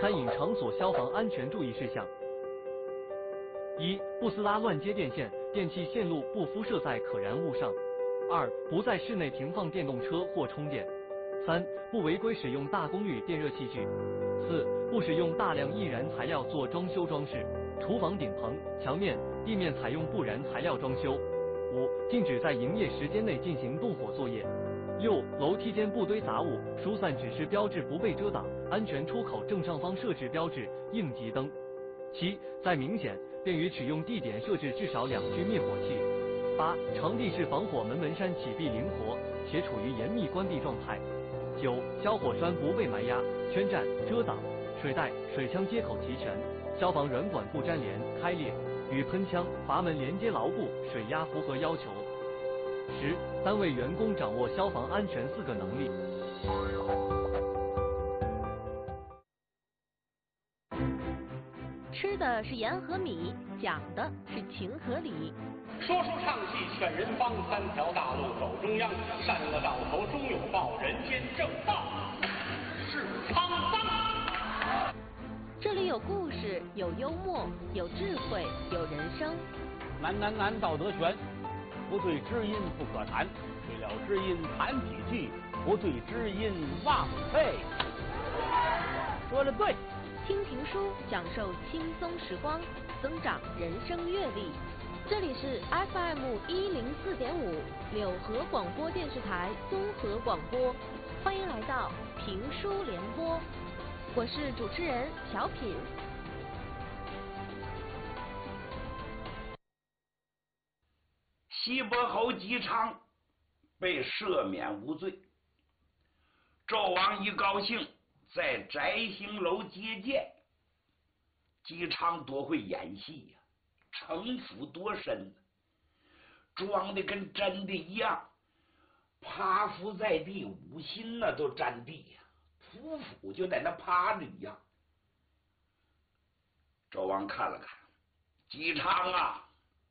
参饮场所消防安全注意事项：一、不撕拉乱接电线，电器线路不敷设在可燃物上；二、不在室内停放电动车或充电；三、不违规使用大功率电热器具；四、不使用大量易燃材料做装修装饰，厨房顶棚、墙面、地面采用不燃材料装修；五、禁止在营业时间内进行动火作业；六、楼梯间不堆杂物，疏散指示标志不被遮挡，安全出口正上方设置标志、应急灯；七、在明显便于取用地点设置至少2具灭火器；八、场地是防火门扇启闭灵活且处于严密关闭状态；九、消火栓不被埋压、圈占、遮挡，水带、水枪接口齐全，消防软管不粘连、开裂，与喷枪、阀门连接牢固，水压符合要求。十、单位员工掌握消防安全4个能力。 吃的是盐和米，讲的是情和理。 说书唱戏劝人方，3条大路走中央，善恶到头终有报，人间正道是沧桑。 这里有故事，有幽默，有智慧，有人生。 难，道德全。不对知音不可谈，对了知音谈几句，不对知音忘废。说的对。 听评书，享受轻松时光，增长人生阅历。这里是 FM 104.5柳河广播电视台综合广播，欢迎来到评书联播，我是主持人小品。 西伯侯姬昌被赦免无罪，纣王一高兴，在摘星楼接见。姬昌多会演戏呀，城府多深，装的跟真的一样，趴伏在地，五心那都沾地呀，匍匐就在那趴着一样。纣王看了看，姬昌啊，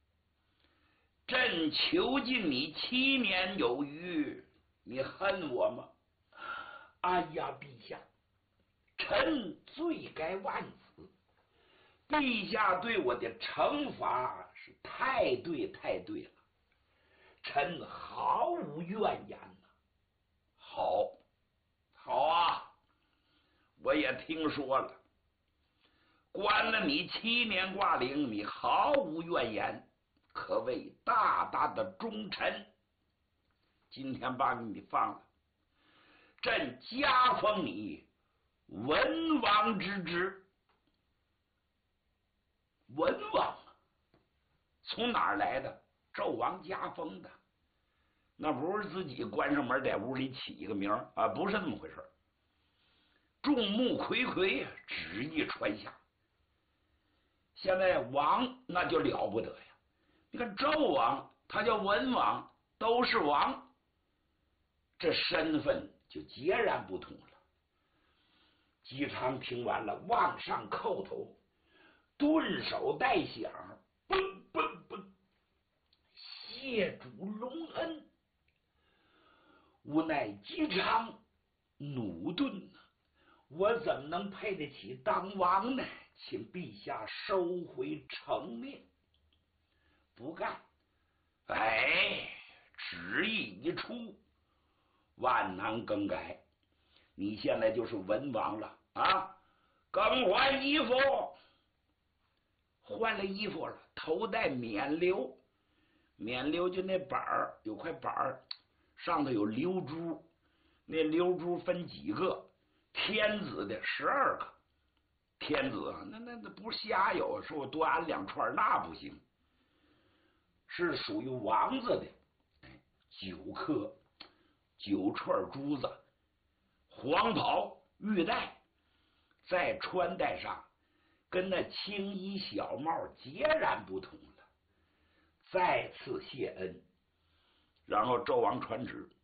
朕囚禁你7年有余，你恨我吗？哎呀，陛下，臣罪该万死，陛下对我的惩罚是太对了，臣毫无怨言呐。好啊，我也听说了，关了你7年挂铃，你毫无怨言，可谓大大的忠臣。今天把你放了，朕加封你文王之职。文王从哪儿来的？纣王加封的，那不是自己关上门在屋里起一个名啊，不是那么回事。众目睽睽，旨意传下。现在王那就了不得呀！你看纣王，他叫文王，都是王，这身份就截然不同了。姬昌听完了，往上叩头，顿首带响，奔，谢主隆恩。无奈姬昌怒顿呐，我怎么能配得起当王呢？请陛下收回成命。不干，旨意一出，万难更改，你现在就是文王了啊！更换衣服，换了衣服了，头戴冕旒，冕旒就那板儿，有块板儿，上头有流珠，那流珠分几个？天子的12个，天子啊，那不是瞎有，说我多安2串那不行，是属于王子的9颗9串珠子，黄袍玉带，在穿戴上跟那青衣小帽截然不同了。再次谢恩，然后纣王传旨，